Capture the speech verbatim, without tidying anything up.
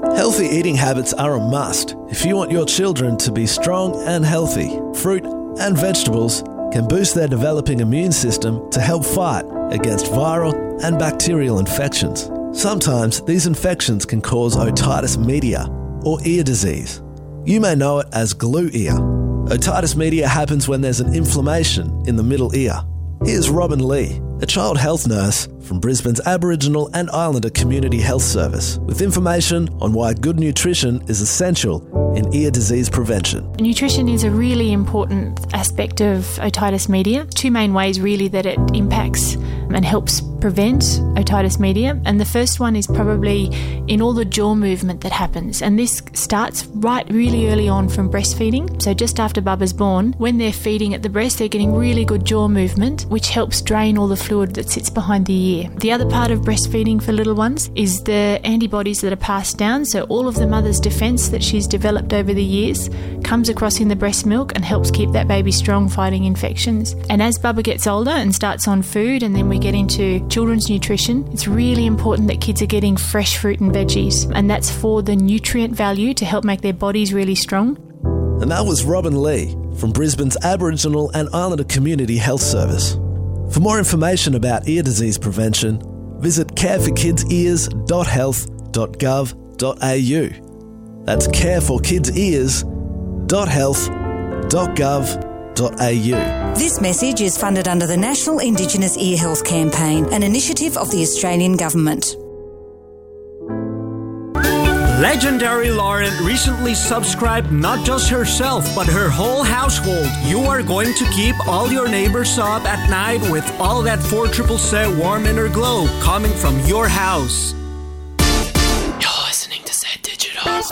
Healthy eating habits are a must if you want your children to be strong and healthy. Fruit and vegetables can boost their developing immune system to help fight against viral and bacterial infections. Sometimes these infections can cause otitis media or ear disease. You may know it as glue ear. Otitis media happens when there's an inflammation in the middle ear. Here's Robin Lee, a child health nurse from Brisbane's Aboriginal and Islander Community Health Service, with information on why good nutrition is essential in ear disease prevention. Nutrition is a really important aspect of otitis media. Two main ways really that it impacts and helps prevent otitis media. And the first one is probably in all the jaw movement that happens. And this starts right really early on from breastfeeding. So just after Bubba's born, when they're feeding at the breast, they're getting really good jaw movement, which helps drain all the fluid that sits behind the ear. The other part of breastfeeding for little ones is the antibodies that are passed down. So all of the mother's defence that she's developed over the years comes across in the breast milk and helps keep that baby strong fighting infections. And as Bubba gets older and starts on food, and then we get into children's nutrition, it's really important that kids are getting fresh fruit and veggies, and that's for the nutrient value to help make their bodies really strong. And that was Robin Lee from Brisbane's Aboriginal and Islander Community Health Service. For more information about ear disease prevention, visit care for kids ears dot health dot gov dot a u. That's care for kids ears dot health dot gov dot a u. This message is funded under the National Indigenous Ear Health Campaign, an initiative of the Australian Government. Legendary Lauren recently subscribed not just herself, but her whole household. You are going to keep all your neighbors up at night with all that four triple set warm inner glow coming from your house.